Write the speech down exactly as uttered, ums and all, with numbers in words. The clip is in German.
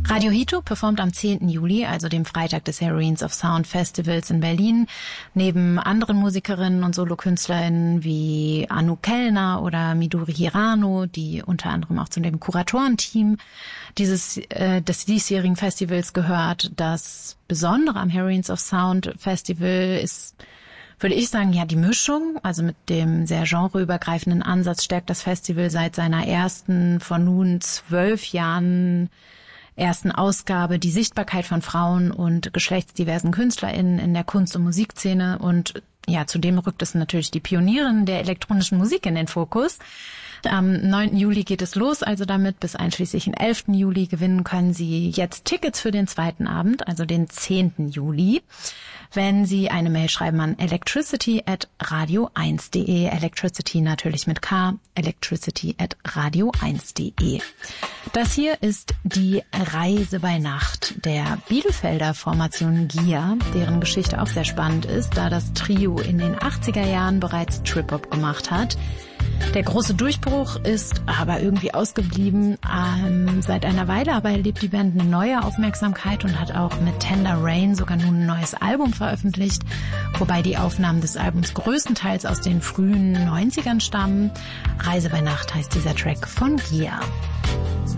Radio Hito performt am zehnten Juli, also dem Freitag des Heroines of Sound Festivals in Berlin, neben anderen Musikerinnen und Solokünstlerinnen wie Anu Kellner oder Midori Hirano, die unter anderem auch zu dem Kuratorenteam dieses äh, des diesjährigen Festivals gehört. Das Besondere am Heroines of Sound Festival ist, würde ich sagen, ja, die Mischung. Also mit dem sehr genreübergreifenden Ansatz stärkt das Festival seit seiner ersten, vor nun zwölf Jahren ersten Ausgabe die Sichtbarkeit von Frauen und geschlechtsdiversen KünstlerInnen in der Kunst- und Musikszene. Und ja, zudem rückt es natürlich die Pionierin der elektronischen Musik in den Fokus. Am neunten Juli geht es los, also damit bis einschließlich den elften Juli. Gewinnen können Sie jetzt Tickets für den zweiten Abend, also den zehnten Juli, wenn Sie eine Mail schreiben an electricity at radio eins punkt de. Electricity natürlich mit K, electricity at radio eins punkt de. Das hier ist die Reise bei Nacht der Bielefelder Formation Gia, deren Geschichte auch sehr spannend ist, da das Trio in den achtziger Jahren bereits Trip-Hop gemacht hat. Der große Durchbruch ist aber irgendwie ausgeblieben. Ähm, seit einer Weile aber erlebt die Band eine neue Aufmerksamkeit und hat auch mit Tender Rain sogar nun ein neues Album veröffentlicht, wobei die Aufnahmen des Albums größtenteils aus den frühen neunzigern stammen. Reise bei Nacht heißt dieser Track von Gia.